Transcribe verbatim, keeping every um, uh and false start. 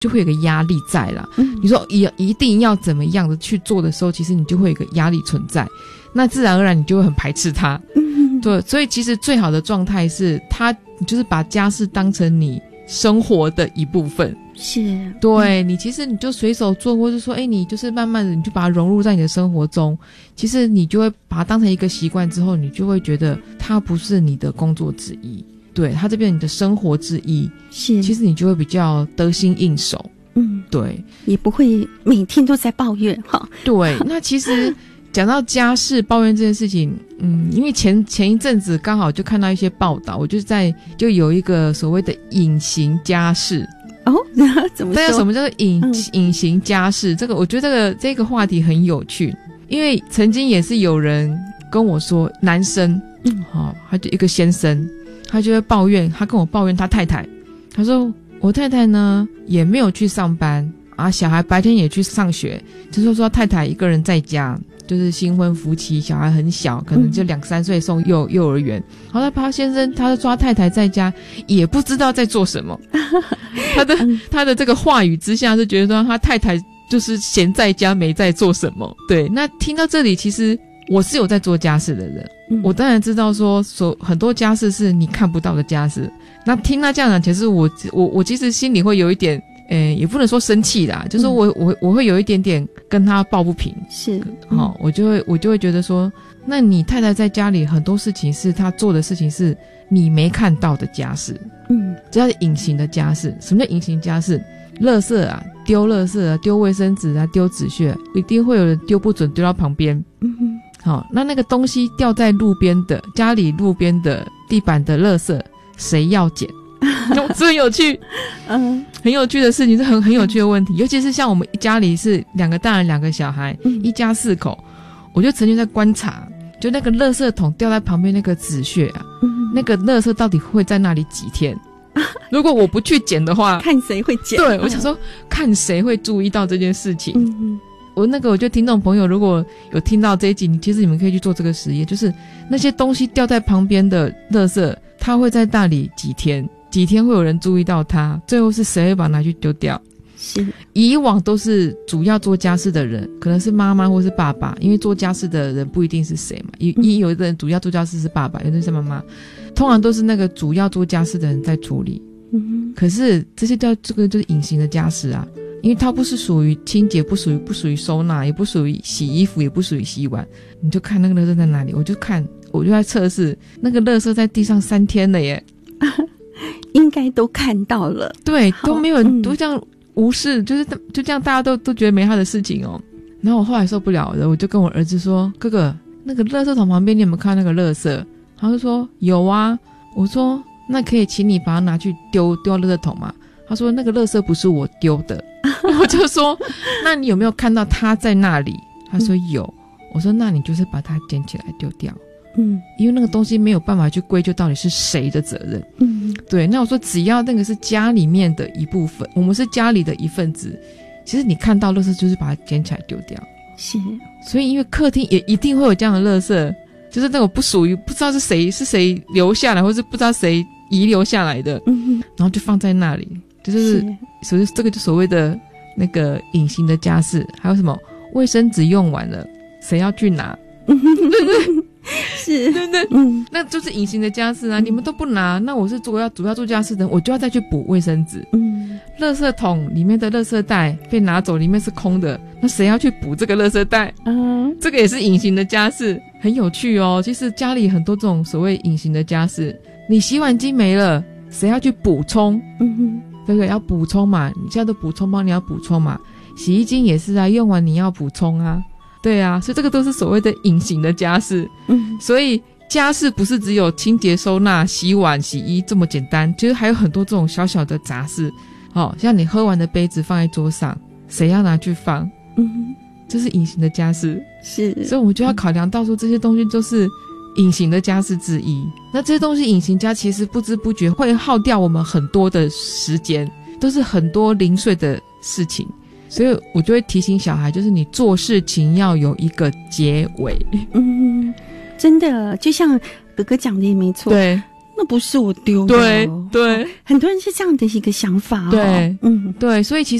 就会有个压力在啦、嗯、你说一一定要怎么样的去做的时候，其实你就会有个压力存在，那自然而然你就会很排斥它、嗯、对，所以其实最好的状态是他就是把家事当成你生活的一部分， 是对、嗯、你其实你就随手做，或者说哎，你就是慢慢的你就把它融入在你的生活中，其实你就会把它当成一个习惯之后，你就会觉得它不是你的工作之一，对，它这边你的生活之一， 是其实你就会比较得心应手， 嗯， 对， 也不会每天都在抱怨哈。 对，那其实讲到家事抱怨这件事情，嗯，因为前前一阵子刚好就看到一些报道，我就在就有一个所谓的隐形家事。 哦，怎么说？ 大家什么叫做隐、嗯、隐形家事？这个我觉得这个这个话题很有趣，因为曾经也是有人跟我说，男生，嗯，好、哦，他就一个先生，他就会抱怨，他跟我抱怨他太太，他说我太太呢也没有去上班啊，小孩白天也去上学，就是说太太一个人在家。就是新婚夫妻，小孩很小，可能就两三岁送幼幼儿园。好，他他先生，他抓太太在家，也不知道在做什么。他的他的这个话语之下，就觉得说他太太就是闲在家，没在做什么。对，那听到这里，其实我是有在做家事的人，嗯、我当然知道说，所很多家事是你看不到的家事。那听他这样讲，其实我我我其实心里会有一点。诶，也不能说生气啦，就是我、嗯、我我会有一点点跟他抱不平， 是， 好、哦，我就会我就会觉得说，那你太太在家里很多事情是她做的事情是你没看到的家事，嗯，这叫隐形的家事。什么叫隐形家事？垃圾啊，丢垃圾啊，丢卫生纸啊，丢纸屑，一定会有人丢不准，丢到旁边，嗯哼，好，那那个东西掉在路边的，家里路边的地板的垃圾，谁要捡？这很有趣，嗯，很有趣的事情，是很很有趣的问题。尤其是像我们家里是两个大人两个小孩、嗯、一家四口，我就曾经在观察，就那个垃圾桶掉在旁边那个纸屑啊、嗯、那个垃圾到底会在那里几天、啊、如果我不去捡的话， 看谁会捡。 对，我想说、嗯、看谁会注意到这件事情、嗯、我那个我就听众朋友如果有听到这一集，你其实你们可以去做这个实验，就是那些东西掉在旁边的垃圾，它会在那里几天几天会有人注意到它，最后是谁会把它拿去丢掉？是以往都是主要做家事的人，可能是妈妈或是爸爸，因为做家事的人不一定是谁嘛，因为有的人主要做家事是爸爸，有的人是妈妈，通常都是那个主要做家事的人在处理。嗯，可是这些叫这个就是隐形的家事啊，因为它不是属于清洁，不属于不属于收纳，也不属于洗衣服，也不属于洗碗，你就看那个垃圾在哪里，我就看我就在测试那个垃圾在地上三天了耶。 应该都看到了， 对，都没有人、嗯、都这样无视，就是就这样大家都都觉得没他的事情哦。然后我后来受不了了，我就跟我儿子说，哥哥，那个垃圾桶旁边你有没有看那个垃圾？他就说有啊。我说那可以请你把它拿去丢丢垃圾桶吗？他说那个垃圾不是我丢的。我就说那你有没有看到他在那里？他说有、嗯、我说那你就是把它捡起来丢掉。嗯，因为那个东西没有办法去归咎到底是谁的责任。嗯，对。那我说只要那个是家里面的一部分，我们是家里的一份子，其实你看到垃圾就是把它捡起来丢掉。是，所以因为客厅也一定会有这样的垃圾，就是那种不属于不知道是谁是谁留下来，或是不知道谁遗留下来的，嗯，然后就放在那里，就是所以这个就所谓的那个隐形的家事。还有什么卫生纸用完了，谁要去拿？对不对？是，对不对？嗯，那就是隐形的家事啊、嗯！你们都不拿，那我是主要主要做家事的，我就要再去补卫生纸。嗯，垃圾桶里面的垃圾袋被拿走，里面是空的，那谁要去补这个垃圾袋？嗯，这个也是隐形的家事，很有趣哦。其实家里很多这种所谓隐形的家事，你洗碗机没了，谁要去补充？嗯哼，对不对？要补充嘛，你现在都补充包，你要补充嘛。洗衣精也是啊，用完你要补充啊。对啊，所以这个都是所谓的隐形的家事。嗯，所以家事不是只有清洁收纳洗碗洗衣这么简单，其实还有很多这种小小的杂事。哦，像你喝完的杯子放在桌上，谁要拿去放？嗯，这是隐形的家事。是，所以我们就要考量到说这些东西都是隐形的家事之一。那这些东西隐形家其实不知不觉会耗掉我们很多的时间，都是很多零碎的事情。所以我就会提醒小孩，就是你做事情要有一个结尾。嗯， 真的，就像哥哥讲的也没错。对， 那不是我丢的、哦。 对对、 哦，很多人是这样的一个想法、哦。 对， 嗯， 对，所以其